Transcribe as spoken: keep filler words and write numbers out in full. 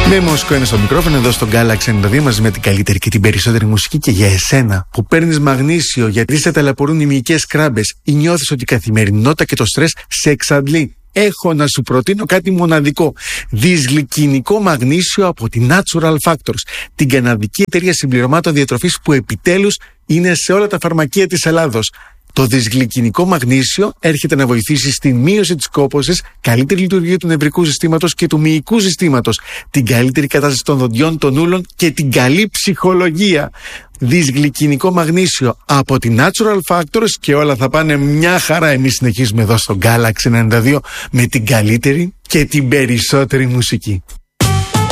Με Μοσκό είναι στο μικρόφωνο εδώ στο Galaxy ενενήντα δύο μαζί με την καλύτερη και την περισσότερη μουσική. Και για εσένα που παίρνεις μαγνήσιο γιατί σε ταλαιπωρούν οι μυϊκές κράμπες ή νιώθεις ότι η καθημερινότητα και το στρες σε εξαντλεί, έχω να σου προτείνω κάτι μοναδικό. Δυσγλυκινικό μαγνήσιο από τη Natural Factors, την καναδική εταιρεία συμπληρωμάτων διατροφής που επιτέλους είναι σε όλα τα φαρμακεία της Ελλάδος. Το δυσγλυκινικό μαγνήσιο έρχεται να βοηθήσει στη μείωση της κόπωσης, καλύτερη λειτουργία του νευρικού συστήματος και του μυϊκού συστήματος, την καλύτερη κατάσταση των δοντιών, των ούλων και την καλή ψυχολογία. Δυσγλυκινικό μαγνήσιο από τη Natural Factors και όλα θα πάνε μια χαρά. Εμείς συνεχίζουμε εδώ στο Galaxy ενενήντα δύο με την καλύτερη και την περισσότερη μουσική.